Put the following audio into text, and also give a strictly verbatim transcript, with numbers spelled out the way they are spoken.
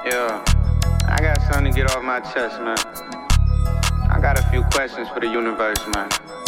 Yeah, I got something to get off my chest, man. I got a few questions for the universe, man.